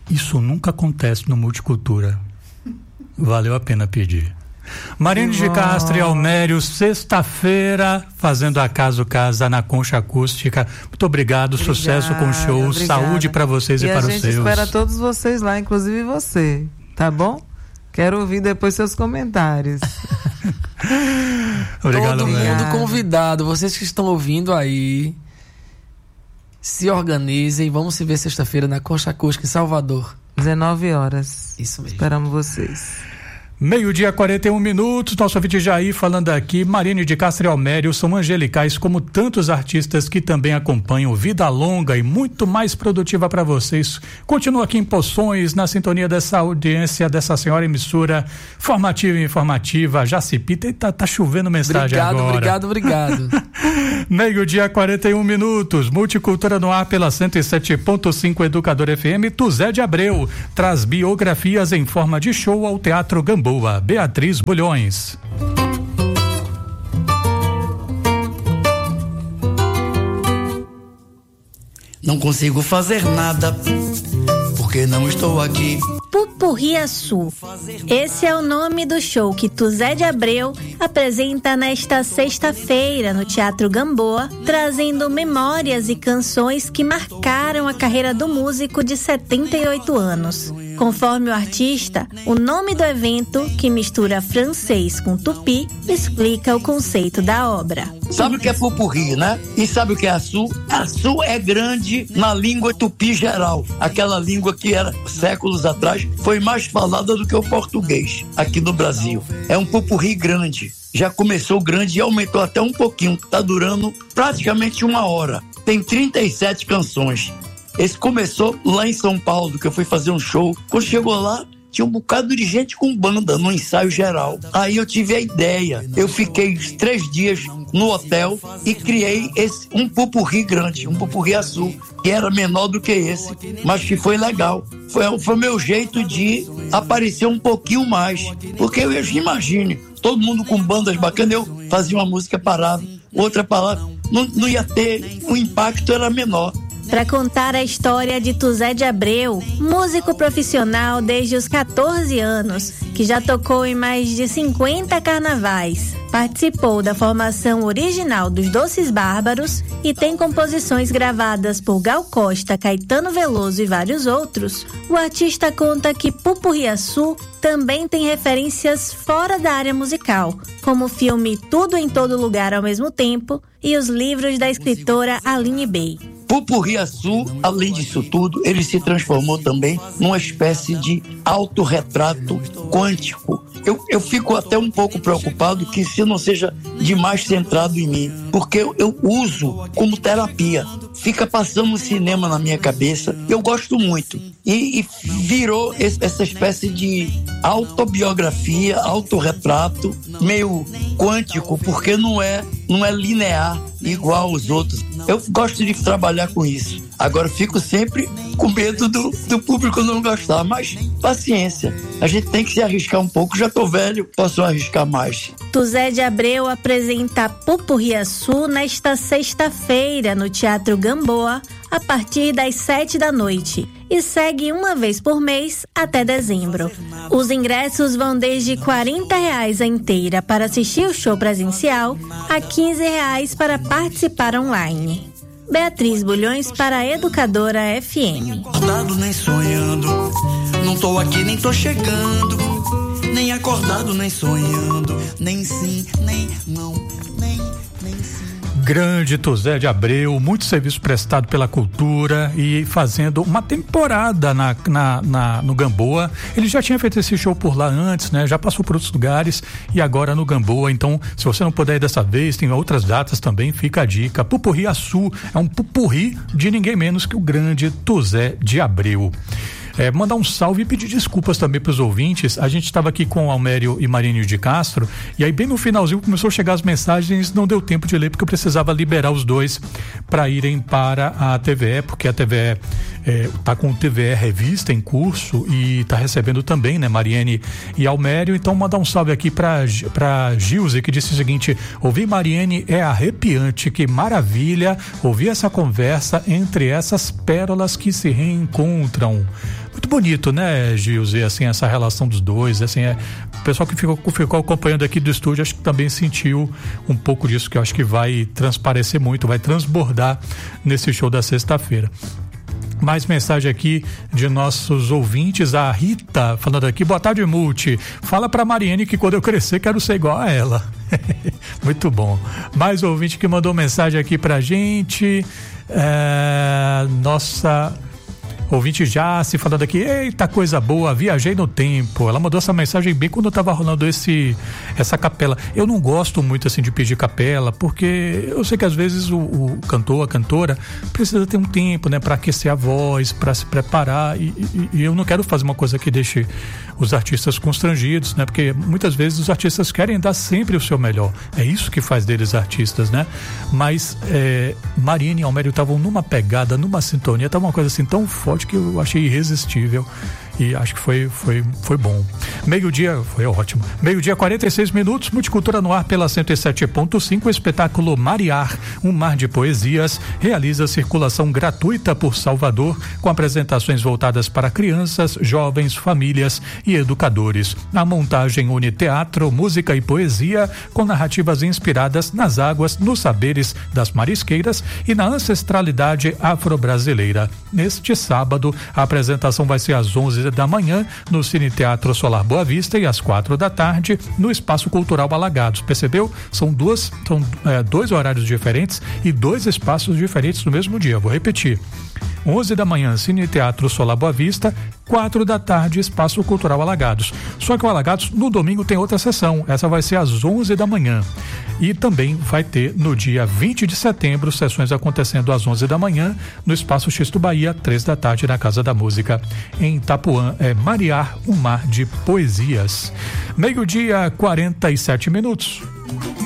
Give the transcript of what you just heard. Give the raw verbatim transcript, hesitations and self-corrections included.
Isso nunca acontece no Multicultura. Valeu a pena pedir. Mariane de Castro e Almério, sexta-feira, fazendo a Caso Casa na Concha Acústica. Muito obrigado, obrigada, sucesso com o show, obrigada. Saúde para vocês e, e para os seus. A gente espera todos vocês lá, inclusive você, tá bom? Quero ouvir depois seus comentários. Obrigado, todo mundo obrigado. Convidado, vocês que estão ouvindo aí, se organizem, vamos se ver sexta-feira na Concha Acústica em Salvador. dezenove horas. Isso mesmo. Esperamos vocês. Meio-dia, quarenta e um minutos, nosso ouvinte Jair falando aqui. Mariane de Castro e Almério são angelicais como tantos artistas que também acompanham. Vida longa e muito mais produtiva para vocês. Continua aqui em Poções, na sintonia dessa audiência, dessa senhora emissora formativa e informativa. Jacipita, tá, tá chovendo mensagem obrigado, agora. Obrigado, obrigado, obrigado. Meio-dia, quarenta e um minutos, Multicultura no ar pela cento e sete ponto cinco Educador F M. Tuzé de Abreu traz biografias em forma de show ao Teatro Gamboa. Boa, Beatriz Bulhões. Não consigo fazer nada porque não estou aqui. Pupurriaçu. Esse é o nome do show que Tuzé de Abreu apresenta nesta sexta-feira no Teatro Gamboa, trazendo memórias e canções que marcaram a carreira do músico de setenta e oito anos. Conforme o artista, o nome do evento, que mistura francês com tupi, explica o conceito da obra. Sabe o que é pupurri, né? E sabe o que é açu? Açu é grande na língua tupi geral. Aquela língua que era, séculos atrás, foi mais falada do que o português aqui no Brasil. É um pupurri grande. Já começou grande e aumentou até um pouquinho. Tá durando praticamente uma hora. Tem trinta e sete canções. Esse começou lá em São Paulo, que eu fui fazer um show. Quando chegou lá, tinha um bocado de gente com banda no ensaio geral. Aí eu tive a ideia. Eu fiquei três dias no hotel e criei esse, um pupurri grande, um pupurri azul, que era menor do que esse, mas que foi legal. Foi, foi meu jeito de aparecer um pouquinho mais. Porque eu imagine, todo mundo com bandas bacanas, eu fazia uma música parada, outra palavra, não, não ia ter, o impacto era menor. Para contar a história de Tuzé de Abreu, músico profissional desde os catorze anos, que já tocou em mais de cinquenta carnavais, participou da formação original dos Doces Bárbaros e tem composições gravadas por Gal Costa, Caetano Veloso e vários outros. O artista conta que Pupurriaçu também tem referências fora da área musical, como o filme Tudo em Todo Lugar ao Mesmo Tempo e os livros da escritora Aline Bey. Pupurriaçu, além disso tudo, ele se transformou também numa espécie de autorretrato quântico. Eu, eu fico até um pouco preocupado que isso não seja demais centrado em mim, porque eu, eu uso como terapia. Fica passando um cinema na minha cabeça, eu gosto muito. E, e virou esse, essa espécie de autobiografia, autorretrato, meio quântico, porque não é, não é linear igual aos outros. Eu gosto de trabalhar com isso. Agora fico sempre com medo do, do público não gostar, mas paciência. A gente tem que se arriscar um pouco. Já tô velho, posso arriscar mais. Tuzé de Abreu apresenta Pupurriaçu nesta sexta-feira no Teatro Gamboa, a partir das sete da noite. E segue uma vez por mês até dezembro. Os ingressos vão desde quarenta reais a inteira para assistir o show presencial a quinze reais para participar online. Beatriz Bulhões para a Educadora F M. Acordado nem sonhando, não tô aqui nem tô chegando, nem acordado nem sonhando, nem sim, nem não, nem, nem sim. Grande Tuzé de Abreu, muito serviço prestado pela cultura e fazendo uma temporada na, na, na, no Gamboa. Ele já tinha feito esse show por lá antes, né? Já passou por outros lugares e agora no Gamboa. Então, se você não puder ir dessa vez, tem outras datas também, fica a dica. Pupurriaçu é um pupurri de ninguém menos que o grande Tuzé de Abreu. É, mandar um salve e pedir desculpas também para os ouvintes. A gente estava aqui com o Almério e Marinho de Castro, e aí bem no finalzinho começou a chegar as mensagens, não deu tempo de ler porque eu precisava liberar os dois para irem para a T V E, porque a T V E é, tá com o T V E Revista em curso e tá recebendo também, né, Mariane e Almério. Então mandar um salve aqui para para Gilze, que disse o seguinte: ouvir Mariane é arrepiante, que maravilha ouvir essa conversa entre essas pérolas que se reencontram. muito bonito, né, Gilze, assim, essa relação dos dois, assim, é, o pessoal que ficou, ficou acompanhando aqui do estúdio, acho que também sentiu um pouco disso, que eu acho que vai transparecer muito, vai transbordar nesse show da sexta-feira. Mais mensagem aqui de nossos ouvintes, a Rita falando aqui, boa tarde, Multi, fala pra Mariane que quando eu crescer quero ser igual a ela. Muito bom. Mais ouvinte que mandou mensagem aqui pra gente, é, nossa ouvinte Jace falando aqui, eita coisa boa, viajei no tempo. Ela mandou essa mensagem bem quando tava rolando esse, essa capela. Eu não gosto muito assim de pedir capela, porque eu sei que às vezes o, o cantor, a cantora precisa ter um tempo, né, para aquecer a voz, para se preparar, e, e, e eu não quero fazer uma coisa que deixe os artistas constrangidos, né, porque muitas vezes os artistas querem dar sempre o seu melhor, é isso que faz deles artistas, né, mas é, Mariane e Almério estavam numa pegada, numa sintonia, tava uma coisa assim tão forte que eu achei irresistível e acho que foi, foi, foi bom. Meio-dia, foi ótimo. Meio-dia, quarenta e seis minutos, Multicultura no ar pela cento e sete ponto cinco, o espetáculo Mariar, um mar de poesias, realiza circulação gratuita por Salvador, com apresentações voltadas para crianças, jovens, famílias e educadores. A montagem une teatro, música e poesia, com narrativas inspiradas nas águas, nos saberes das marisqueiras e na ancestralidade afro-brasileira. Neste sábado, a apresentação vai ser às onze da manhã no Cine Teatro Solar Boa Vista e às quatro da tarde no Espaço Cultural Alagados. Percebeu? São duas, são é, dois horários diferentes e dois espaços diferentes no mesmo dia. Vou repetir. onze da manhã, Cine Teatro Solar Boa Vista, quatro da tarde, Espaço Cultural Alagados. Só que o Alagados, no domingo, tem outra sessão. Essa vai ser às onze da manhã. E também vai ter, no dia vinte de setembro, sessões acontecendo às onze da manhã, no Espaço Xisto Bahia, três da tarde, na Casa da Música. Em Itapuã, é Mariar, um mar de poesias. Meio-dia, quarenta e sete minutos.